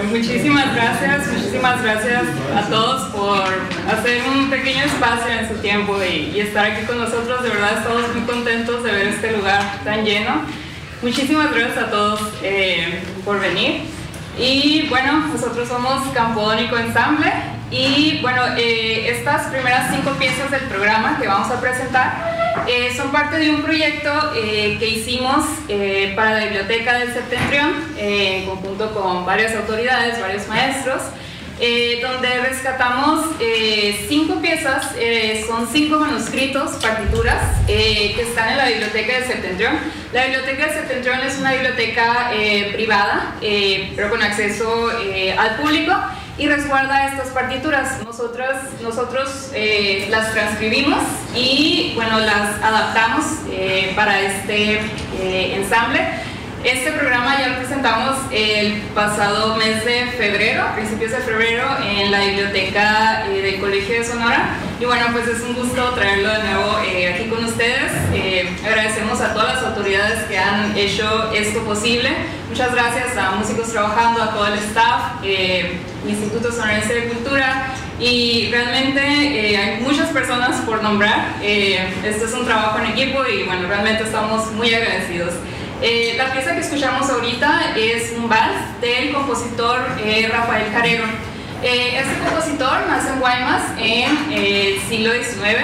muchísimas gracias a todos por hacer un pequeño espacio en su tiempo y estar aquí con nosotros. De verdad estamos muy contentos de ver este lugar tan lleno. Muchísimas gracias a todos por venir. Y bueno, nosotros somos Campodónico Ensamble y bueno, estas primeras 5 piezas del programa que vamos a presentar son parte de un proyecto que hicimos para la Biblioteca del Septentrión en conjunto con varias autoridades, varios maestros, donde rescatamos 5 piezas, son 5 manuscritos, partituras, que están en la Biblioteca del Septentrión. La Biblioteca del Septentrión es una biblioteca privada, pero con acceso al público, y resguarda estas partituras. Nosotros las transcribimos y bueno, las adaptamos para este ensamble. Este programa ya lo presentamos el pasado mes de febrero, principios de febrero, en la biblioteca del Colegio de Sonora. Y bueno, pues es un gusto traerlo de nuevo aquí con ustedes. Agradecemos a todas las autoridades que han hecho esto posible. Muchas gracias a Músicos Trabajando, a todo el staff, Instituto Sonorense de Cultura, y realmente hay muchas personas por nombrar. Esto es un trabajo en equipo y bueno, realmente estamos muy agradecidos. La pieza que escuchamos ahorita es un vals del compositor Rafael Carrero. Este compositor nace en Guaymas en el siglo XIX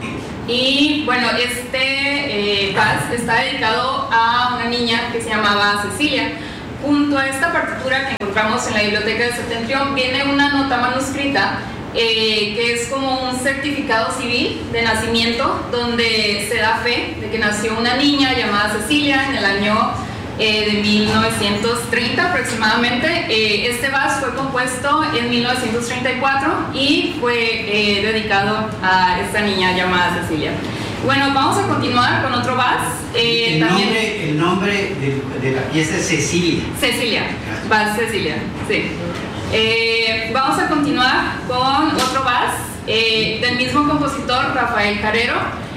y bueno, este vals está dedicado a una niña que se llamaba Cecilia. Junto a esta partitura que encontramos en la Biblioteca del Septentrión viene una nota manuscrita que es como un certificado civil de nacimiento donde se da fe de que nació una niña llamada Cecilia en el año de 1930 aproximadamente. Este vals fue compuesto en 1934 y fue dedicado a esta niña llamada Cecilia. Bueno, vamos a continuar con otro vals. El nombre de la pieza es Cecilia. Cecilia, vals Cecilia, sí. Vamos a continuar con otro vals del mismo compositor Rafael Carrero.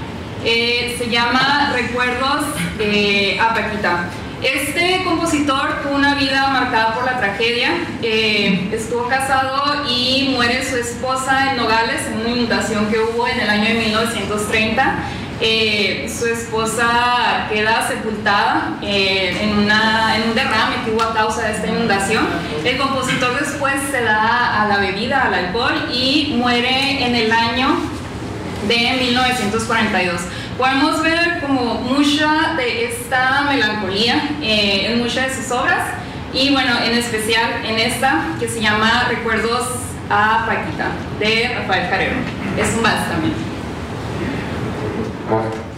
Se llama Recuerdos a Paquita. Este compositor tuvo una vida marcada por la tragedia. Estuvo casado y muere su esposa en Nogales en una inundación que hubo en el año de 1930. Su esposa queda sepultada en un derrame que hubo a causa de esta inundación. El compositor después se da a la bebida, al alcohol, y muere en el año de 1942. Podemos ver como mucha de esta melancolía en muchas de sus obras y bueno, en especial en esta que se llama Recuerdos a Paquita de Rafael Carrero. Es un vals también.